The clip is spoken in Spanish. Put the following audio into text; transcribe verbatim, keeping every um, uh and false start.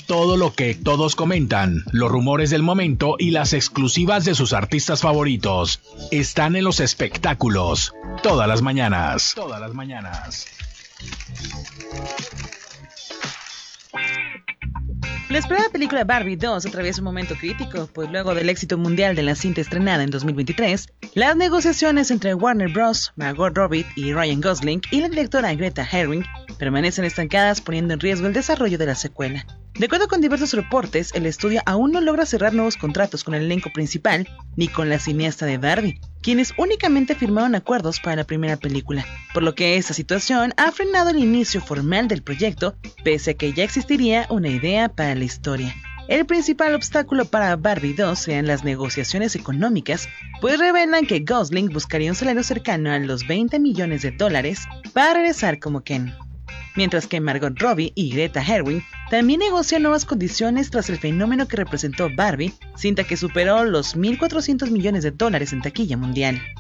todo lo que todos comentan, los rumores del momento y las exclusivas de sus artistas favoritos están en los espectáculos todas las mañanas. Todas las mañanas. La esperada película Barbie dos atraviesa un momento crítico, pues luego del éxito mundial de la cinta estrenada en dos mil veintitrés, las negociaciones entre Warner Bros., Margot Robbie y Ryan Gosling y la directora Greta Gerwig permanecen estancadas, poniendo en riesgo el desarrollo de la secuela. De acuerdo con diversos reportes, el estudio aún no logra cerrar nuevos contratos con el elenco principal ni con la cineasta de Barbie, quienes únicamente firmaron acuerdos para la primera película, por lo que esta situación ha frenado el inicio formal del proyecto, pese a que ya existiría una idea para la historia. El principal obstáculo para Barbie dos serían las negociaciones económicas, pues revelan que Gosling buscaría un salario cercano a los veinte millones de dólares para regresar como Ken, mientras que Margot Robbie y Greta Gerwig también negocian nuevas condiciones tras el fenómeno que representó Barbie, cinta que superó los mil cuatrocientos millones de dólares en taquilla mundial.